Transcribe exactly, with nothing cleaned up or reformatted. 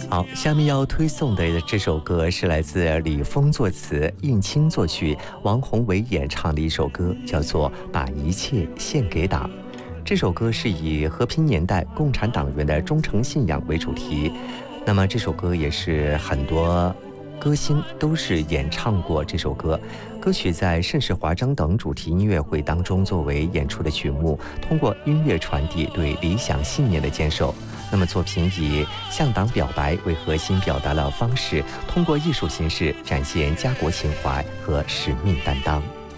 好，下面要推送的这首歌是来自李峰作词、应清作曲、王宏伟演唱的一首歌，叫做《把一切献给党》。这首歌是以和平年代共产党员的忠诚信仰为主题，那么这首歌也是很多歌星都是演唱过这首歌。歌曲在盛世华章等主题音乐会当中作为演出的曲目，通过音乐传递对理想信念的坚守。那么作品以向党表白为核心表达了方式，通过艺术形式展现家国情怀和使命担当。